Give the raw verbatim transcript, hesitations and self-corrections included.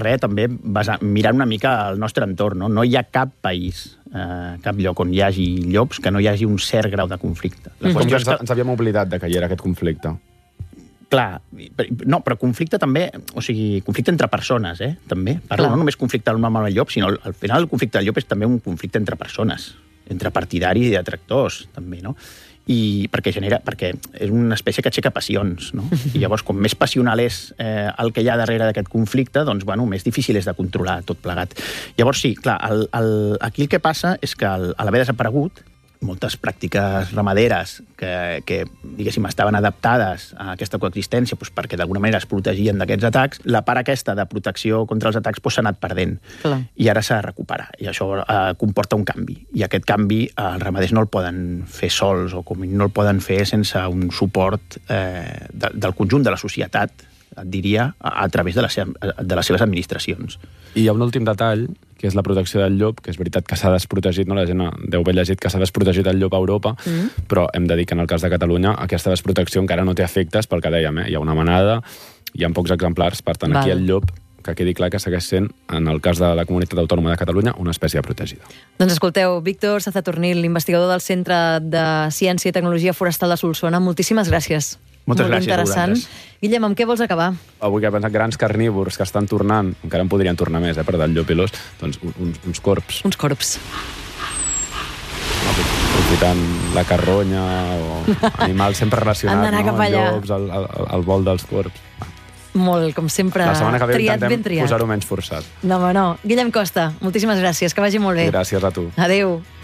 res, també basa, mirant una mica el nostre entorn. No, no hi ha cap país, eh, cap lloc on hi hagi llops que no hi hagi un cert grau de conflicte. La qüestió és que ens havíem oblidat de que hi era aquest conflicte. Clar, no, però conflicte també, o sigui, conflicte entre persones, eh, també. Parlo, no només conflicte amb el llop, sinó al final el conflicte del llop és també un conflicte entre persones, entre partidaris i detractors, també, no? I perquè genera, perquè és una espècie que aixeca passions, no? I llavors, com més passional és eh, el que hi ha darrere d'aquest conflicte, doncs, bueno, més difícil és de controlar tot plegat. Llavors, sí, clar, el, el, aquí el que passa és que al, a l'haver desaparegut, moltes pràctiques ramaderes que, que, diguéssim, estaven adaptades a aquesta coexistència doncs perquè d'alguna manera es protegien d'aquests atacs, la part aquesta de protecció contra els atacs doncs, s'ha anat perdent. Clar. I ara s'ha de recuperar. I això eh, comporta un canvi. I aquest canvi eh, els ramaders no el poden fer sols o com no el poden fer sense un suport eh, de, del conjunt de la societat, et diria, a, a través de les, de les seves administracions. I hi ha un últim detall, que és la protecció del llop, que és veritat que s'ha desprotegit, no? La gent deu haver llegit que s'ha desprotegit el llop a Europa, mm. però hem de dir que en el cas de Catalunya aquesta desprotecció encara no té efectes, pel que dèiem, eh? Hi ha una manada, hi ha pocs exemplars, per tant, Val. Aquí el llop, que quedi clar que segueix sent, en el cas de la Comunitat Autònoma de Catalunya, una espècie protegida. Doncs escolteu, Víctor Sazatornil, investigador del Centre de Ciència i Tecnologia Forestal de Solsona, moltíssimes gràcies. Moltes Molt gràcies interessant. Guillem, amb què vols acabar? Avui que he pensat grans carnívors que estan tornant, encara en podrien tornar més, eh, per del llop i l'ós, doncs uns, uns corps. Uns corps. Aprofitant la carronya o animals sempre relacionats, no? Els llops, el, el, el vol dels corps. Molt, com sempre, la setmana que ve triat, ben intentem triat. posar-ho menys forçat. No, home, no. Guillem Costa, moltíssimes gràcies, que vagi molt bé. Gràcies a tu. Adéu.